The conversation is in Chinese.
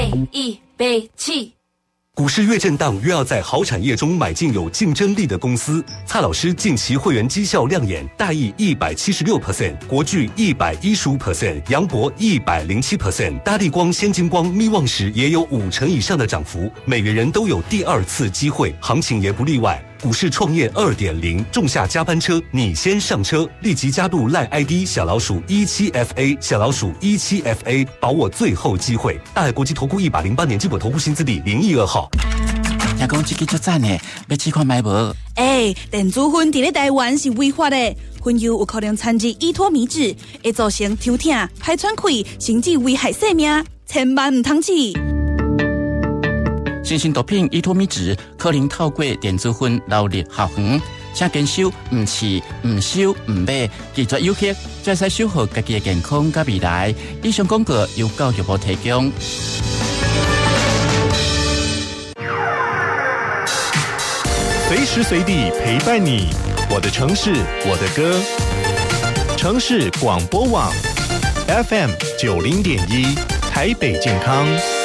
一杯起。 股市越震荡，越要在好产业中买进有竞争力的公司。蔡老师近期会员绩效亮眼，大益176%，国巨115%，杨博107%，大立光、先进光、密旺时也有50%以上的涨幅，每个人都有第二次机会，行情也不例外。股市创业 2.0 仲夏加班车，你先上车，立即加入赖 ID 小老鼠17FA 小老鼠17FA， 把握最后机会。大海国际投顾108年基本投顾新字第012号。 听讲这个足赞的，要试看买无？ 电子烟在台湾是违法的，烟油有可能掺入依托米脂，会造成头痛、排喘气，甚至危害生命，千万唔通试。 新型毒品依托米脂可能透过电子烟流入校园，请坚守唔试、唔收、唔买，拒绝有效，才使守护家己的健康甲未来。以上广告由教育部提供。 随时随地陪伴你，我的城市，我的歌。城市广播网 FM 90.1，台北健康。